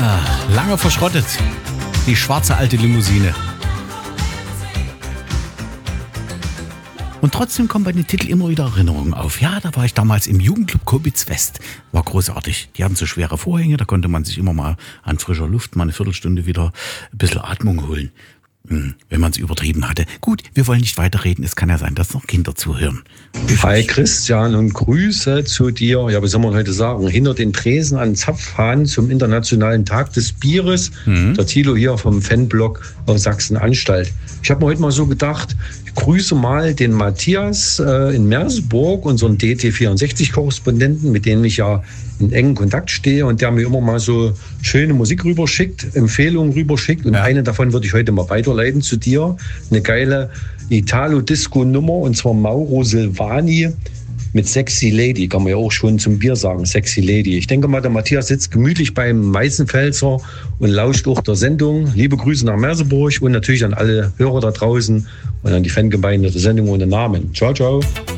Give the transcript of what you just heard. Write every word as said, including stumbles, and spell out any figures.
Ah, lange verschrottet. Die schwarze alte Limousine. Und trotzdem kommen bei den Titeln immer wieder Erinnerungen auf. Ja, da war ich damals im Jugendclub Kobitz West. War großartig. Die hatten so schwere Vorhänge, da konnte man sich immer mal an frischer Luft mal eine Viertelstunde wieder ein bisschen Atmung holen. Hm, wenn man es übertrieben hatte. Gut, wir wollen nicht weiterreden. Es kann ja sein, dass noch Kinder zuhören. Hi Christian und Grüße zu dir. Ja, was soll man heute sagen? Hinter den Tresen an Zapfhahn zum Internationalen Tag des Bieres. Mhm. Der Thilo hier vom Fanblog aus Sachsen-Anstalt. Ich habe mir heute mal so gedacht, ich grüße mal den Matthias äh, in Merseburg, unseren D T vierundsechzig-Korrespondenten, mit dem ich ja in engen Kontakt stehe und der mir immer mal so schöne Musik rüberschickt, Empfehlungen rüberschickt. Und ja. eine davon würde ich heute mal weiterleiten zu dir. Eine geile Italo-Disco-Nummer, und zwar Mauro Silvani mit Sexy Lady. Kann man ja auch schon zum Bier sagen, Sexy Lady. Ich denke mal, der Matthias sitzt gemütlich beim Weißenfelser und lauscht auch der Sendung. Liebe Grüße nach Merseburg und natürlich an alle Hörer da draußen und an die Fangemeinde der Sendung ohne Namen. Ciao, ciao.